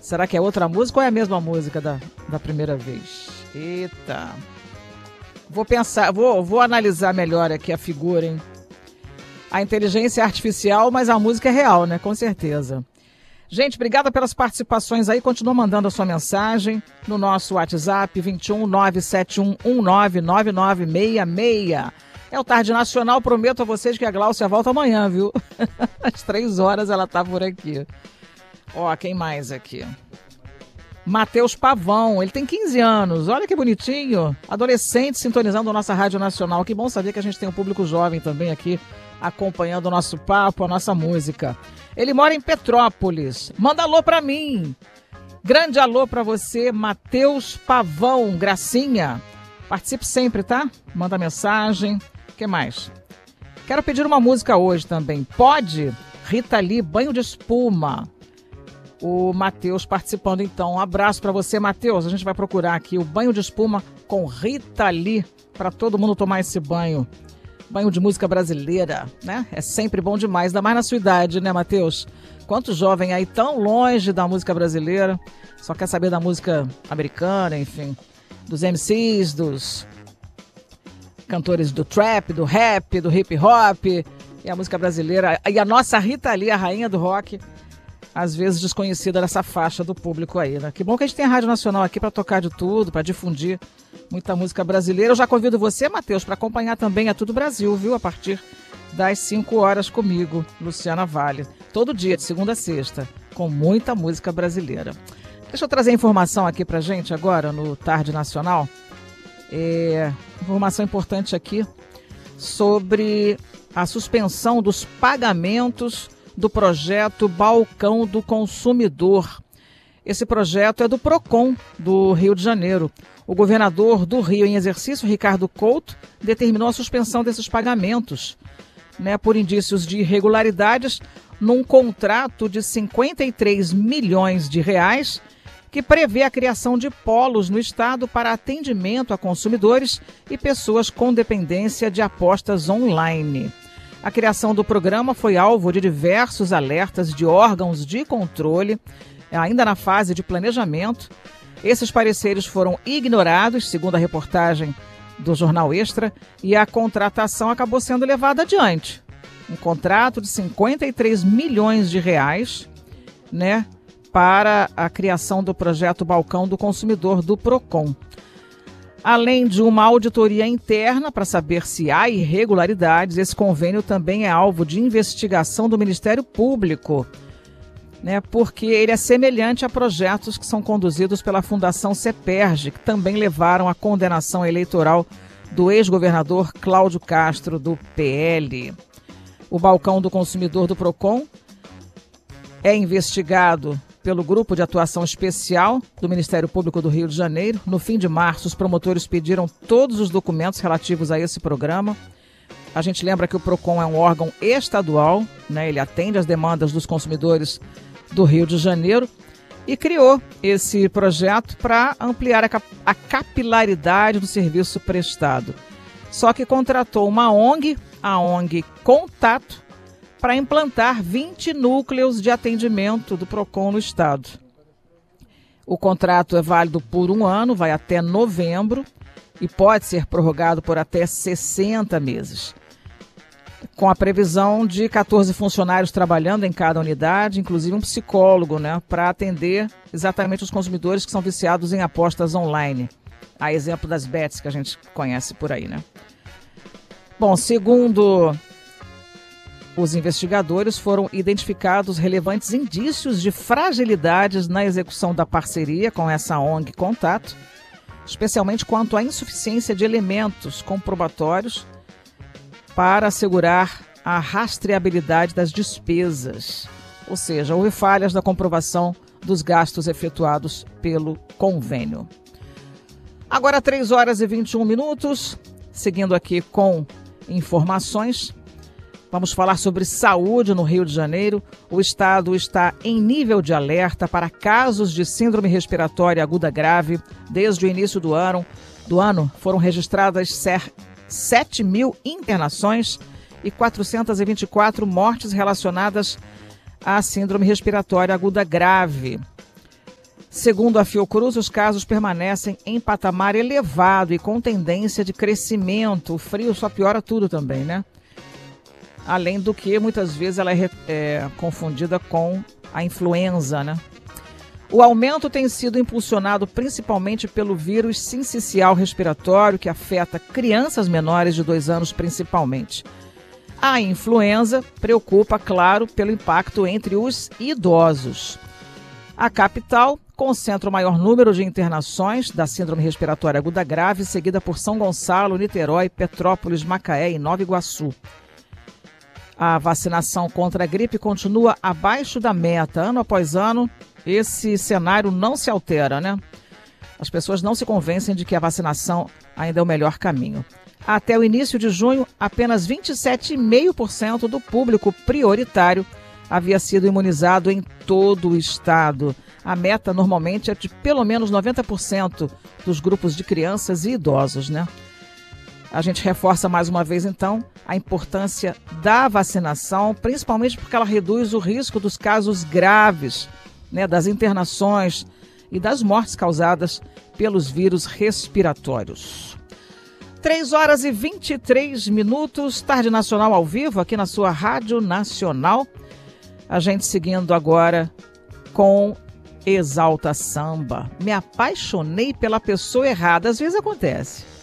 Será que é outra música ou é a mesma música da primeira vez? Eita. Vou pensar, vou analisar melhor aqui a figura, hein? A inteligência é artificial, mas a música é real, né? Com certeza. Gente, obrigada pelas participações aí. Continua mandando a sua mensagem no nosso WhatsApp 21 97119 9966. É o Tarde Nacional. Prometo a vocês que a Gláucia volta amanhã, viu? Às 3 horas ela tá por aqui. Ó, quem mais aqui? Matheus Pavão, ele tem 15 anos, olha que bonitinho, adolescente sintonizando a nossa Rádio Nacional. Que bom saber que a gente tem um público jovem também aqui acompanhando o nosso papo, a nossa música. Ele mora em Petrópolis, manda alô pra mim. Grande alô pra você, Matheus Pavão, gracinha. Participe sempre, tá? Manda mensagem. O que mais? Quero pedir uma música hoje também. Pode? Rita Lee, Banho de Espuma. O Matheus participando, então. Um abraço para você, Matheus. A gente vai procurar aqui o Banho de Espuma com Rita Lee para todo mundo tomar esse banho. Banho de música brasileira, né? É sempre bom demais, ainda mais na sua idade, né, Matheus? Quanto jovem aí tão longe da música brasileira, só quer saber da música americana, enfim, dos MCs, dos cantores do trap, do rap, do hip hop, e a música brasileira. E a nossa Rita Lee, a rainha do rock, às vezes desconhecida dessa faixa do público aí, né? Que bom que a gente tem a Rádio Nacional aqui para tocar de tudo, para difundir muita música brasileira. Eu já convido você, Matheus, para acompanhar também a Tudo Brasil, viu? A partir das 5 horas comigo, Luciana Vale. Todo dia, de segunda a sexta, com muita música brasileira. Deixa eu trazer informação aqui pra gente agora no Tarde Nacional. Informação importante aqui sobre a suspensão dos pagamentos do projeto Balcão do Consumidor. Esse projeto é do PROCON, do Rio de Janeiro. O governador do Rio, em exercício, Ricardo Couto, determinou a suspensão desses pagamentos, né, por indícios de irregularidades num contrato de 53 milhões de reais que prevê a criação de polos no estado para atendimento a consumidores e pessoas com dependência de apostas online. A criação do programa foi alvo de diversos alertas de órgãos de controle, ainda na fase de planejamento. Esses pareceres foram ignorados, segundo a reportagem do Jornal Extra, e a contratação acabou sendo levada adiante. Um contrato de 53 milhões de reais, né, para a criação do projeto Balcão do Consumidor do PROCON. Além de uma auditoria interna para saber se há irregularidades, esse convênio também é alvo de investigação do Ministério Público, né, porque ele é semelhante a projetos que são conduzidos pela Fundação CEPERJ, que também levaram à condenação eleitoral do ex-governador Cláudio Castro, do PL. O Balcão do Consumidor do PROCON é investigado pelo Grupo de Atuação Especial do Ministério Público do Rio de Janeiro. No fim de março, os promotores pediram todos os documentos relativos a esse programa. A gente lembra que o PROCON é um órgão estadual, né? Ele atende às demandas dos consumidores do Rio de Janeiro e criou esse projeto para ampliar a capilaridade do serviço prestado. Só que contratou uma ONG, a ONG Contato, para implantar 20 núcleos de atendimento do PROCON no estado. O contrato é válido por 1 ano, vai até novembro e pode ser prorrogado por até 60 meses. Com a previsão de 14 funcionários trabalhando em cada unidade, inclusive um psicólogo, né, para atender exatamente os consumidores que são viciados em apostas online. A exemplo das bets que a gente conhece por aí, né? Bom, segundo os investigadores, foram identificados relevantes indícios de fragilidades na execução da parceria com essa ONG Contato, especialmente quanto à insuficiência de elementos comprobatórios para assegurar a rastreabilidade das despesas. Ou seja, houve falhas na comprovação dos gastos efetuados pelo convênio. Agora 3 horas e 21 minutos, seguindo aqui com informações. Vamos falar sobre saúde no Rio de Janeiro. O estado está em nível de alerta para casos de síndrome respiratória aguda grave. Desde o início do ano foram registradas 7 mil internações e 424 mortes relacionadas à síndrome respiratória aguda grave. Segundo a Fiocruz, os casos permanecem em patamar elevado e com tendência de crescimento. O frio só piora tudo também, né? Além do que, muitas vezes, ela é confundida com a influenza, né? O aumento tem sido impulsionado principalmente pelo vírus sincicial respiratório, que afeta crianças menores de 2 anos principalmente. A influenza preocupa, claro, pelo impacto entre os idosos. A capital concentra o maior número de internações da síndrome respiratória aguda grave, seguida por São Gonçalo, Niterói, Petrópolis, Macaé e Nova Iguaçu. A vacinação contra a gripe continua abaixo da meta. Ano após ano, esse cenário não se altera, né? As pessoas não se convencem de que a vacinação ainda é o melhor caminho. Até o início de junho, apenas 27,5% do público prioritário havia sido imunizado em todo o estado. A meta normalmente é de pelo menos 90% dos grupos de crianças e idosos, né? A gente reforça mais uma vez, então, a importância da vacinação, principalmente porque ela reduz o risco dos casos graves, né, das internações e das mortes causadas pelos vírus respiratórios. 3h23, Tarde Nacional ao vivo, aqui na sua Rádio Nacional. A gente seguindo agora com Exalta Samba. Me apaixonei pela pessoa errada. Às vezes acontece.